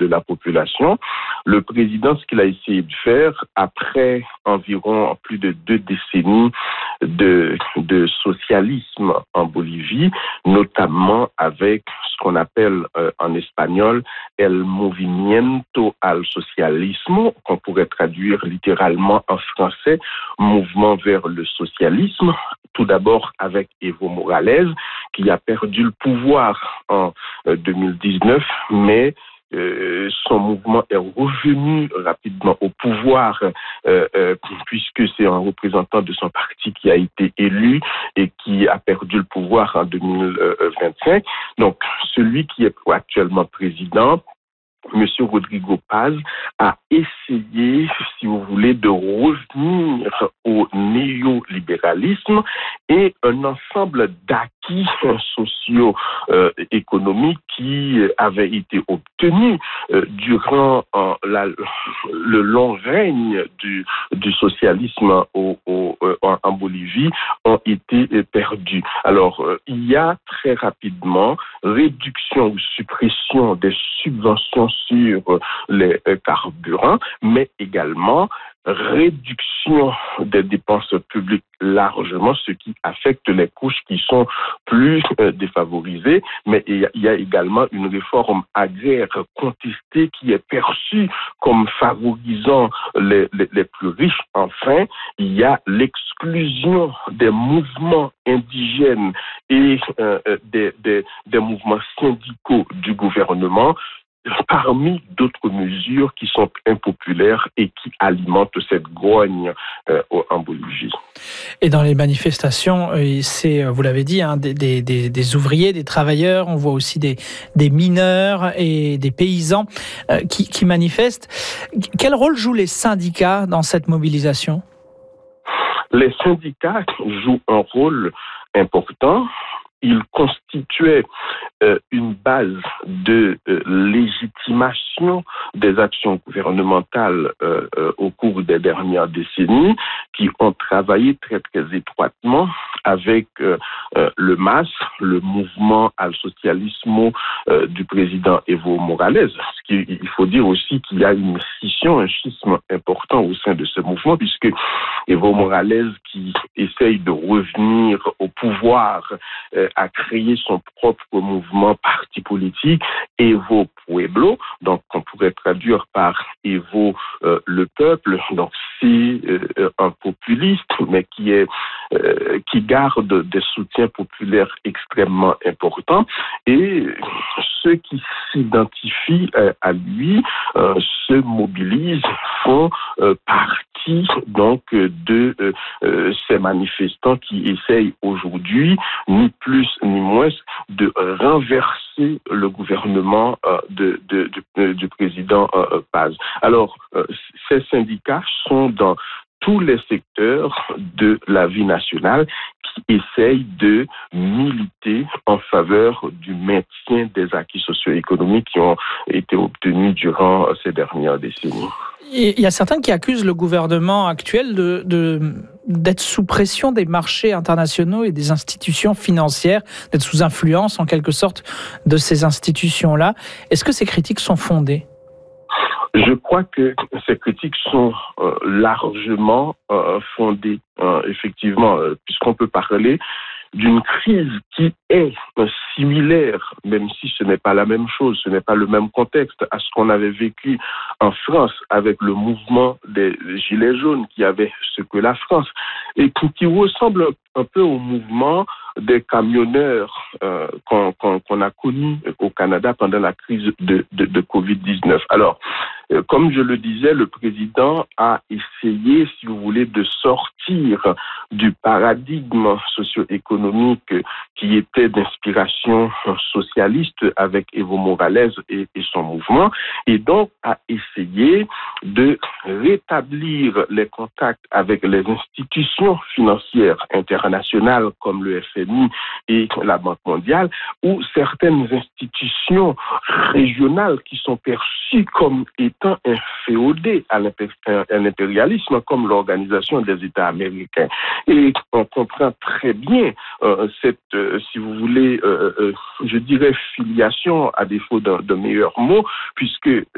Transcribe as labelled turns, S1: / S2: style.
S1: la population. Le président, ce qu'il a essayé de faire, après environ plus de 2 décennies de socialisme en Bolivie, notamment avec ce qu'on appelle en espagnol El Movimiento al Socialismo, qu'on pourrait traduire littéralement en français, mouvement vers le socialisme, tout d'abord avec Evo Morales, qui a perdu le pouvoir en 2019, mais son mouvement est revenu rapidement au pouvoir puisque c'est un représentant de son parti qui a été élu et qui a perdu le pouvoir en 2025. Donc, celui qui est actuellement président, Monsieur Rodrigo Paz, a essayé, si vous voulez, de revenir au néolibéralisme et un ensemble d'acquis socio-économiques qui avaient été obtenus durant le long règne du socialisme en Bolivie ont été perdus. Alors, il y a très rapidement réduction ou suppression des subventions sur les carburants, mais également réduction des dépenses publiques largement, ce qui affecte les couches qui sont plus défavorisées, mais il y a également une réforme agraire contestée qui est perçue comme favorisant les plus riches. Enfin, il y a l'exclusion des mouvements indigènes et des mouvements syndicaux du gouvernement, parmi d'autres mesures qui sont impopulaires et qui alimentent cette grogne en Bolivie.
S2: Et dans les manifestations, c'est, vous l'avez dit, hein, des ouvriers, des travailleurs, on voit aussi des mineurs et des paysans qui manifestent. Quel rôle jouent les syndicats dans cette mobilisation ?
S1: Les syndicats jouent un rôle important. Il constituait une base de légitimation des actions gouvernementales au cours des dernières décennies, qui ont travaillé très très étroitement avec le MAS, le mouvement al socialismo du président Evo Morales. Il faut dire aussi qu'il y a une scission, un schisme important au sein de ce mouvement, puisque Evo Morales, qui essaye de revenir au pouvoir, a créé son propre mouvement parti politique, Evo Pueblo, donc on pourrait traduire par Evo le peuple. Donc c'est un populiste, mais qui garde des soutiens populaires extrêmement importants, et ceux qui s'identifient à lui se mobilisent, font partie donc de ces manifestants qui essayent aujourd'hui, ni plus ni moins, de renverser le gouvernement du président Paz. Alors, ces syndicats sont dans tous les secteurs de la vie nationale qui essayent de militer en faveur du maintien des acquis socio-économiques qui ont été obtenus durant ces dernières décennies.
S2: Il y a certains qui accusent le gouvernement actuel d'être sous pression des marchés internationaux et des institutions financières, d'être sous influence en quelque sorte de ces institutions-là. Est-ce que ces critiques sont fondées ?
S1: Je crois que ces critiques sont largement fondées, effectivement, puisqu'on peut parler d'une crise qui est similaire, même si ce n'est pas la même chose, ce n'est pas le même contexte, à ce qu'on avait vécu en France avec le mouvement des Gilets jaunes qui avait secoué la France, et qui ressemble un peu au mouvement des camionneurs qu'on a connu au Canada pendant la crise de Covid-19. Alors, comme je le disais, le président a essayé, si vous voulez, de sortir du paradigme socio-économique qui était d'inspiration socialiste avec Evo Morales et son mouvement, et donc a essayé de rétablir les contacts avec les institutions financières internationales comme le FMI et la Banque mondiale, ou certaines institutions régionales qui sont perçues comme étant inféodées à l'impérialisme, comme l'Organisation des États américains. Et on comprend très bien cette, si vous voulez, je dirais filiation, à défaut d'un meilleur mot, puisque